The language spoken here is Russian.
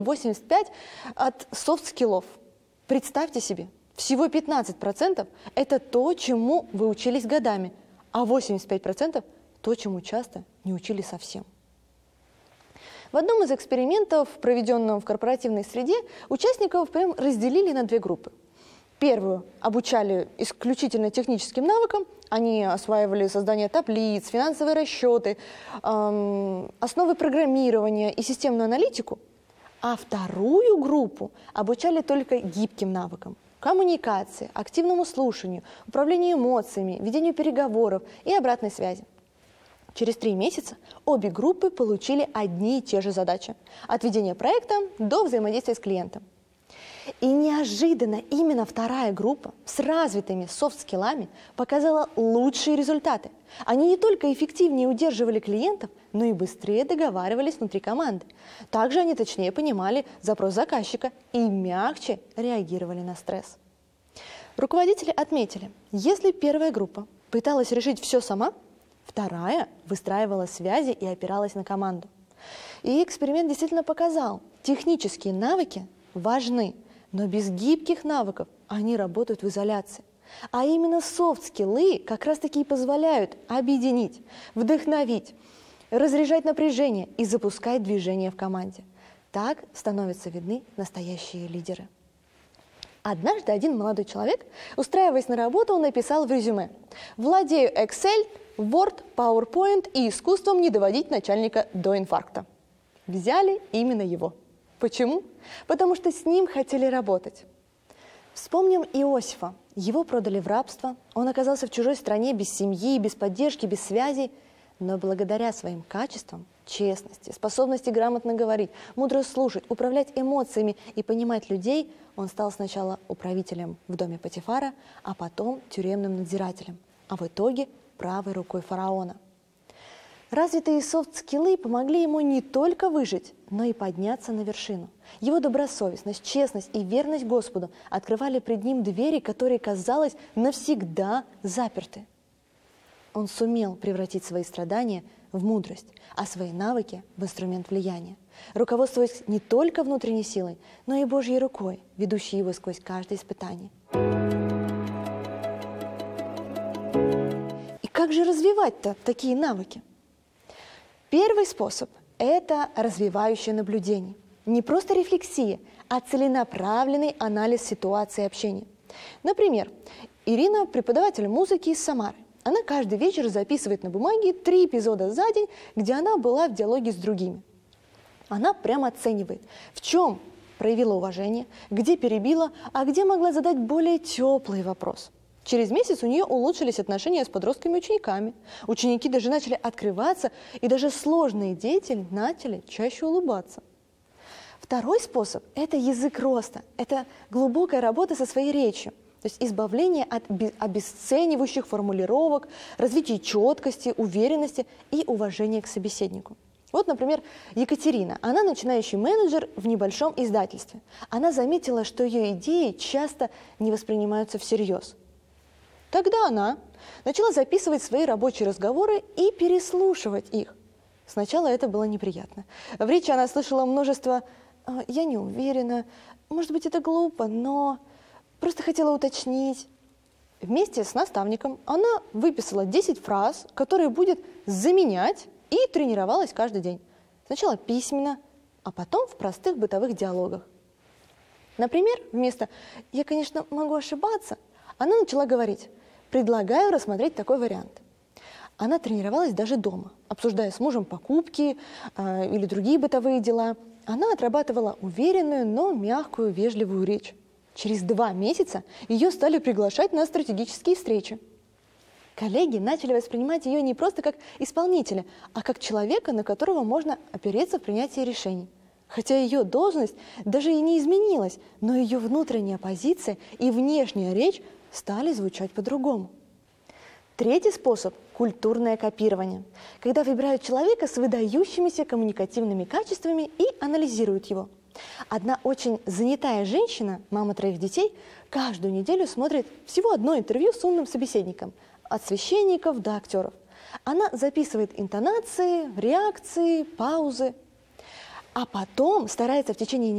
85 от софт-скиллов. Представьте себе, всего 15% – это то, чему вы учились годами, а 85% – то, чему часто не учили совсем. В одном из экспериментов, проведенном в корпоративной среде, участников прям разделили на две группы. Первую обучали исключительно техническим навыкам, они осваивали создание таблиц, финансовые расчеты, основы программирования и системную аналитику, а вторую группу обучали только гибким навыкам – коммуникации, активному слушанию, управлению эмоциями, ведению переговоров и обратной связи. Через 3 месяца обе группы получили одни и те же задачи – от ведения проекта до взаимодействия с клиентом. И неожиданно именно вторая группа с развитыми софт-скиллами показала лучшие результаты. Они не только эффективнее удерживали клиентов, но и быстрее договаривались внутри команды. Также они точнее понимали запрос заказчика и мягче реагировали на стресс. Руководители отметили, если первая группа пыталась решить все сама, вторая выстраивала связи и опиралась на команду. И эксперимент действительно показал, технические навыки важны, но без гибких навыков они работают в изоляции. А именно софт-скиллы как раз-таки и позволяют объединить, вдохновить, разряжать напряжение и запускать движение в команде. Так становятся видны настоящие лидеры. Однажды один молодой человек, устраиваясь на работу, он написал в резюме: «Владею Excel, Word, PowerPoint и искусством не доводить начальника до инфаркта». Взяли именно его. Почему? Потому что с ним хотели работать. Вспомним Иосифа. Его продали в рабство, он оказался в чужой стране без семьи, без поддержки, без связей, но благодаря своим качествам, честности, способности грамотно говорить, мудро слушать, управлять эмоциями и понимать людей, он стал сначала управителем в доме Потифара, а потом тюремным надзирателем, а в итоге правой рукой фараона. Развитые софт-скиллы помогли ему не только выжить, но и подняться на вершину. Его добросовестность, честность и верность Господу открывали пред ним двери, которые, казалось, навсегда заперты. Он сумел превратить свои страдания в мудрость, а свои навыки в инструмент влияния, руководствуясь не только внутренней силой, но и Божьей рукой, ведущей его сквозь каждое испытание. И как же развивать-то такие навыки? Первый способ – это развивающее наблюдение. Не просто рефлексия, а целенаправленный анализ ситуации и общения. Например, Ирина – преподаватель музыки из Самары. Она каждый вечер записывает на бумаге 3 эпизода за день, где она была в диалоге с другими. Она прямо оценивает, в чем проявила уважение, где перебила, а где могла задать более теплый вопрос. Через месяц у нее улучшились отношения с подростками и учениками. Ученики даже начали открываться, и даже сложные дети начали чаще улыбаться. Второй способ – это язык роста. Это глубокая работа со своей речью. То есть избавление от обесценивающих формулировок, развитие четкости, уверенности и уважения к собеседнику. Вот, например, Екатерина. Она начинающий менеджер в небольшом издательстве. Она заметила, что ее идеи часто не воспринимаются всерьез. Тогда она начала записывать свои рабочие разговоры и переслушивать их. Сначала это было неприятно. В речи она слышала множество «я не уверена», «может быть, это глупо, но просто хотела уточнить». Вместе с наставником она выписала 10 фраз, которые будет заменять, и тренировалась каждый день. Сначала письменно, а потом в простых бытовых диалогах. Например, вместо «я, конечно, могу ошибаться», она начала говорить: «Предлагаю рассмотреть такой вариант». Она тренировалась даже дома, обсуждая с мужем покупки или другие бытовые дела. Она отрабатывала уверенную, но мягкую, вежливую речь. Через 2 месяца ее стали приглашать на стратегические встречи. Коллеги начали воспринимать ее не просто как исполнителя, а как человека, на которого можно опереться в принятии решений. Хотя ее должность даже и не изменилась, но ее внутренняя позиция и внешняя речь стали звучать по-другому. Третий способ – культурное копирование, когда выбирают человека с выдающимися коммуникативными качествами и анализируют его. Одна очень занятая женщина, мама 3 детей, каждую неделю смотрит всего одно интервью с умным собеседником, от священников до актеров. Она записывает интонации, реакции, паузы, а потом старается в течение